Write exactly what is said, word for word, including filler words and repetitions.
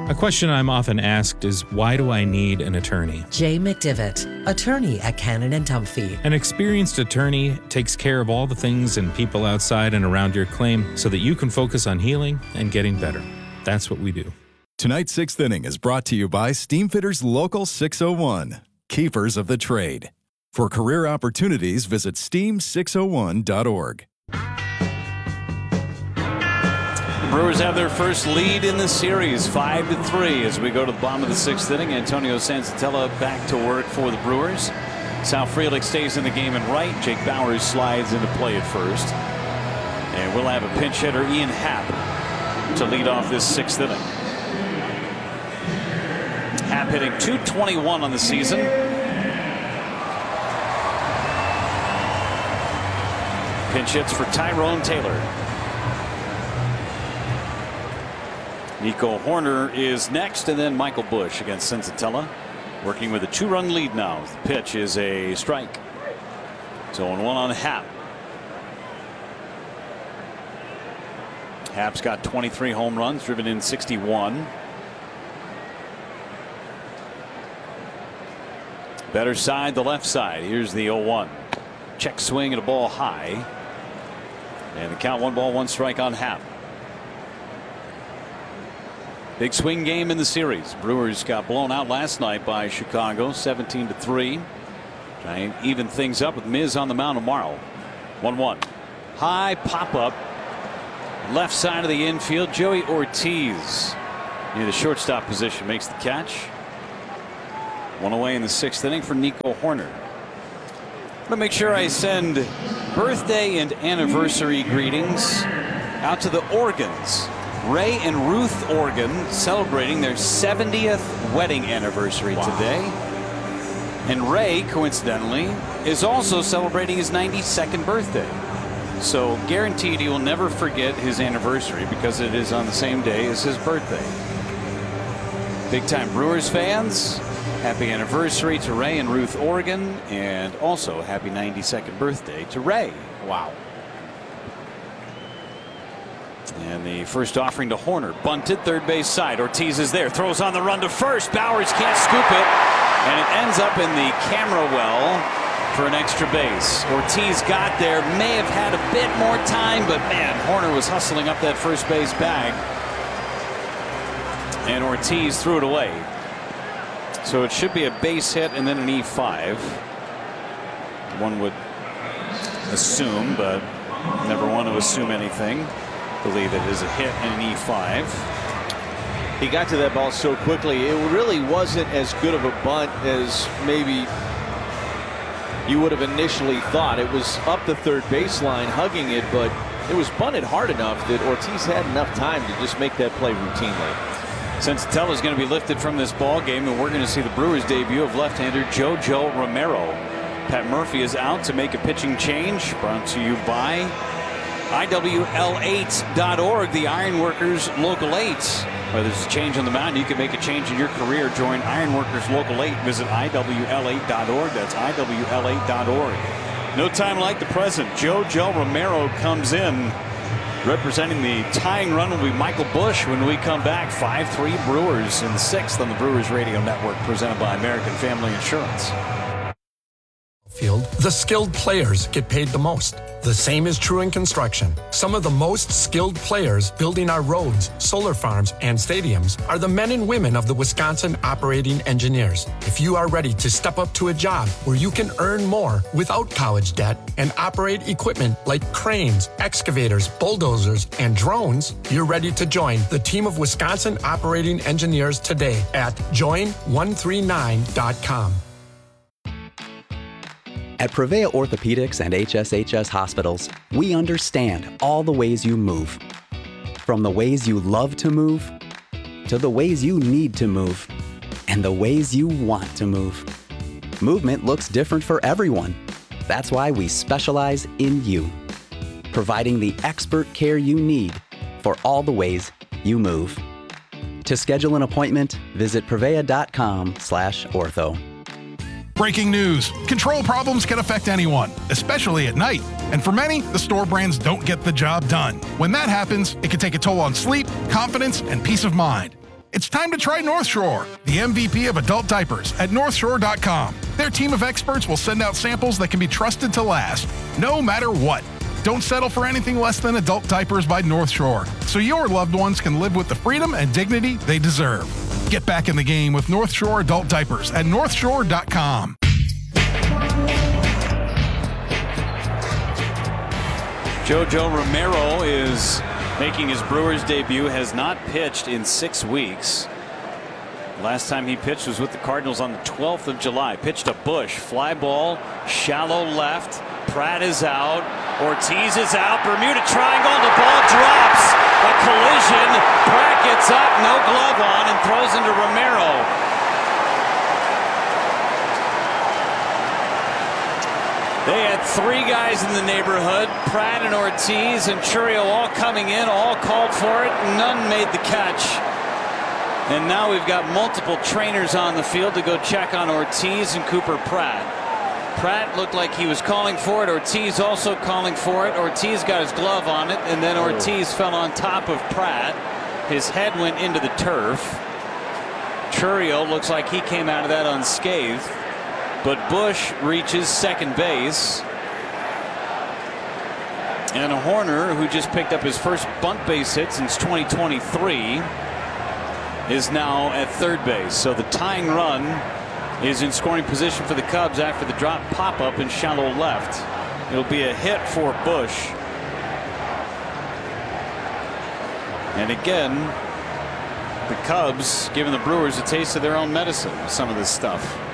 A question I'm often asked is, why do I need an attorney? Jay McDivitt, attorney at Cannon and Tumphy. An experienced attorney takes care of all the things and people outside and around your claim so that you can focus on healing and getting better. That's what we do. Tonight's Sixth Inning is brought to you by Steamfitters Local six oh one, Keepers of the Trade. For career opportunities, visit steam six oh one dot org. Brewers have their first lead in the series, five to three, as we go to the bottom of the sixth inning. Antonio Senzatella back to work for the Brewers. Sal Frelick stays in the game in right. Jake Bauers slides into play at first. And we'll have a pinch hitter, Ian Happ, to lead off this sixth inning. Happ hitting two twenty-one on the season. Pinch hits for Tyrone Taylor. Nico Hoerner is next, and then Michael Busch against Senzatella, working with a two-run lead now. The pitch is a strike. So oh one on Happ. Happ's got twenty-three home runs, driven in sixty-one. Better side, the left side. Here's the oh one. Check swing and a ball high. And the count, one ball, one strike on Happ. Big swing game in the series. Brewers got blown out last night by Chicago, seventeen to three. Trying to even things up with Miz on the mound tomorrow. one one. High pop up. Left side of the infield. Joey Ortiz near the shortstop position makes the catch. One away in the sixth inning for Nico Hoerner. I'm gonna make sure I send birthday and anniversary greetings out to the Organs. Ray and Ruth Organ celebrating their seventieth wedding anniversary wow. today. And Ray, coincidentally, is also celebrating his ninety-second birthday. So guaranteed he will never forget his anniversary because it is on the same day as his birthday. Big time Brewers fans, happy anniversary to Ray and Ruth Organ, and also happy ninety-second birthday to Ray. Wow. And the first offering to Hoerner, bunted third base side. Ortiz is there, throws on the run to first. Bauers can't scoop it, and it ends up in the camera well for an extra base. Ortiz got there, may have had a bit more time, but man, Hoerner was hustling up that first base bag, and Ortiz threw it away. So it should be a base hit and then an E five. One would assume, but never want to assume anything. Believe it is a hit and an E five. He got to that ball so quickly. It really wasn't as good of a bunt as maybe you would have initially thought. It was up the third baseline hugging it, but it was bunted hard enough that Ortiz had enough time to just make that play routinely. Senzatella is going to be lifted from this ball game, and we're going to see the Brewers debut of left-hander JoJo Romero. Pat Murphy is out to make a pitching change, brought to you by I W L eight dot org, the Ironworkers Local eight. Whether there's a change on the mound, you can make a change in your career. Join Ironworkers Local eight. Visit I W L eight dot org. That's I W L eight dot org. No time like the present. JoJo Romero comes in. Representing the tying run will be Michael Busch when we come back. five three Brewers in the sixth on the Brewers Radio Network, presented by American Family Insurance. Field, the skilled players get paid the most. The same is true in construction. Some of the most skilled players building our roads, solar farms, and stadiums are the men and women of the Wisconsin Operating Engineers. If you are ready to step up to a job where you can earn more without college debt and operate equipment like cranes, excavators, bulldozers, and drones, you're ready to join the team of Wisconsin Operating Engineers today at join one three nine dot com. At Prevea Orthopedics and H S H S Hospitals, we understand all the ways you move. From the ways you love to move, to the ways you need to move, and the ways you want to move. Movement looks different for everyone. That's why we specialize in you, providing the expert care you need for all the ways you move. To schedule an appointment, visit prevea dot com slash ortho. Breaking news. Control problems can affect anyone, especially at night. And for many, the store brands don't get the job done. When that happens, it can take a toll on sleep, confidence, and peace of mind. It's time to try North Shore, the M V P of adult diapers at north shore dot com. Their team of experts will send out samples that can be trusted to last, no matter what. Don't settle for anything less than adult diapers by North Shore, so your loved ones can live with the freedom and dignity they deserve. Get back in the game with North Shore adult diapers at north shore dot com. Jojo Romero is making his Brewers debut, has not pitched in six weeks. Last time he pitched was with the Cardinals on the twelfth of July. Pitched a Bush, fly ball, shallow left. Pratt is out. Ortiz is out. Bermuda triangle. The ball drops. A collision. Pratt gets up, no glove on, and throws into Romero. They had three guys in the neighborhood, Pratt and Ortiz and Chourio all coming in, all called for it. None made the catch. And now we've got multiple trainers on the field to go check on Ortiz and Cooper Pratt. Pratt looked like he was calling for it. Ortiz also calling for it. Ortiz got his glove on it, and then Ortiz fell on top of Pratt. His head went into the turf. Chourio looks like he came out of that unscathed. But Bush reaches second base. And Horner, who just picked up his first bunt base hit since twenty twenty-three, is now at third base. So the tying run is in scoring position for the Cubs after the drop pop-up in shallow left. It'll be a hit for Bush. And again, the Cubs giving the Brewers a taste of their own medicine with some of this stuff.